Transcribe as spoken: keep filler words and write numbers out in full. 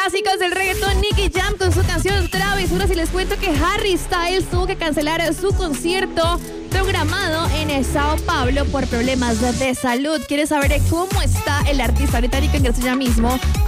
clásicos del reggaetón, Nicky Jam con su canción Travesura. Y les cuento que Harry Styles tuvo que cancelar su concierto programado en Sao Paulo por problemas de salud. ¿Quieres saber cómo está el artista británico? Ingresa ya mismo